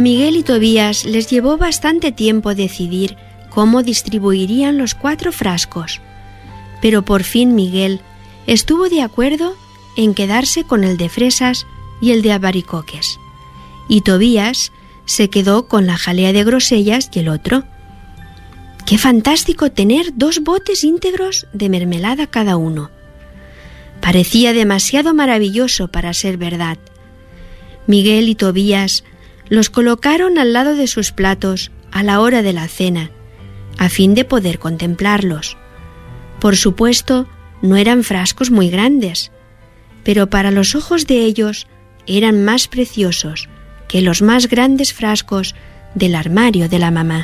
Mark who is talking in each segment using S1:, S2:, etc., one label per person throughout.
S1: A Miguel y Tobías les llevó bastante tiempo decidir cómo distribuirían los 4 frascos, pero por fin Miguel estuvo de acuerdo en quedarse con el de fresas y el de albaricoques, y Tobías se quedó con la jalea de grosellas y el otro. ¡Qué fantástico tener 2 botes íntegros de mermelada cada uno! Parecía demasiado maravilloso para ser verdad. Miguel y Tobías los colocaron al lado de sus platos a la hora de la cena, a fin de poder contemplarlos. Por supuesto, no eran frascos muy grandes, pero para los ojos de ellos eran más preciosos que los más grandes frascos del armario de la mamá.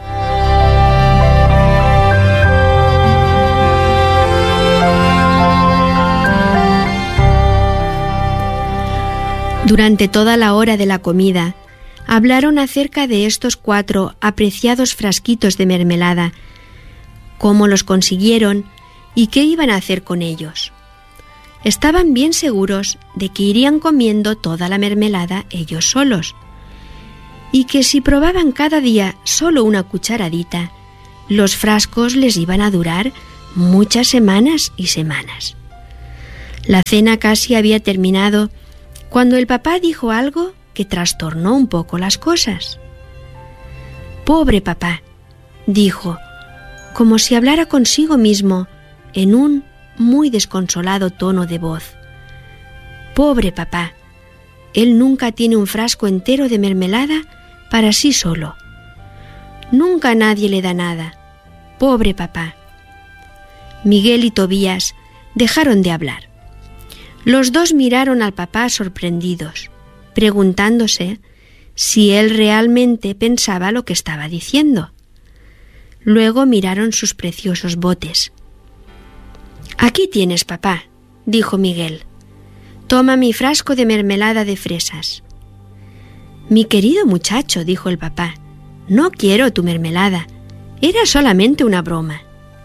S1: Durante toda la hora de la comida, hablaron acerca de estos 4 apreciados frasquitos de mermelada, cómo los consiguieron y qué iban a hacer con ellos. Estaban bien seguros de que irían comiendo toda la mermelada ellos solos, y que si probaban cada día solo una cucharadita, los frascos les iban a durar muchas semanas y semanas. La cena casi había terminado cuando el papá dijo algo que trastornó un poco las cosas. «Pobre papá», dijo, como si hablara consigo mismo en un muy desconsolado tono de voz. «Pobre papá, él nunca tiene un frasco entero de mermelada para sí solo. Nunca nadie le da nada. Pobre papá». Miguel y Tobías dejaron de hablar. Los dos miraron al papá sorprendidos, preguntándose si él realmente pensaba lo que estaba diciendo. Luego miraron sus preciosos botes. «Aquí tienes, papá», dijo Miguel. «Toma mi frasco de mermelada de fresas». «Mi querido muchacho», dijo el papá, «no quiero tu mermelada. Era solamente una broma».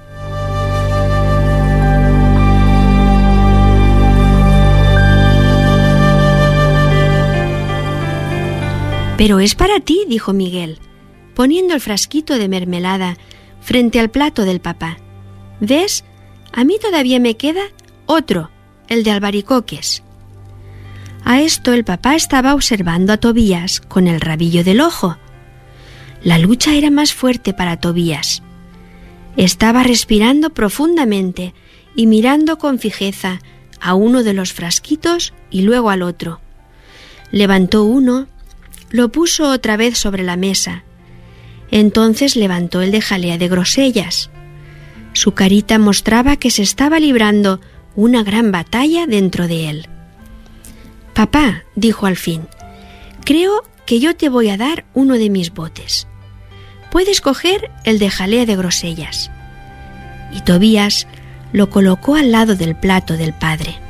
S1: «Pero es para ti», dijo Miguel, poniendo el frasquito de mermelada frente al plato del papá. «¿Ves? A mí todavía me queda otro, el de albaricoques». A esto el papá estaba observando a Tobías con el rabillo del ojo. La lucha era más fuerte para Tobías. Estaba respirando profundamente y mirando con fijeza a uno de los frasquitos y luego al otro. Levantó uno, lo puso otra vez sobre la mesa. Entonces levantó el de jalea de grosellas. Su carita mostraba que se estaba librando una gran batalla dentro de él. «Papá», dijo al fin, «creo que yo te voy a dar uno de mis botes. Puedes coger el de jalea de grosellas». Y Tobías lo colocó al lado del plato del padre.